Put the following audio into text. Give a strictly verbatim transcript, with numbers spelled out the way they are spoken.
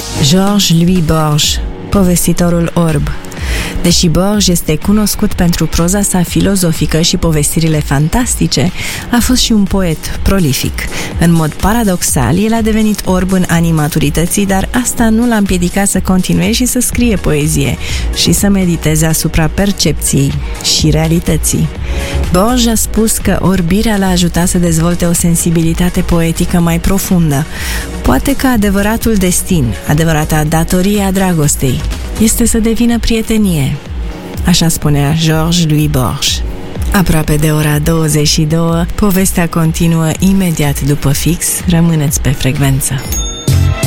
Georges Louis Borges, povestitorul orb. Deși Borges este cunoscut pentru proza sa filozofică și povestirile fantastice, a fost și un poet prolific. În mod paradoxal, el a devenit orb în anii maturității, dar asta nu l-a împiedicat să continue și să scrie poezie și să mediteze asupra percepției și realității. Borges a spus că orbirea l-a ajutat să dezvolte o sensibilitate poetică mai profundă. Poate că adevăratul destin, adevărata datorie a dragostei, este să devină prietenie. Așa spunea Georges Louis Borges. Aproape de ora douăzeci și două, povestea continuă imediat după fix. Rămâneți pe frecvență.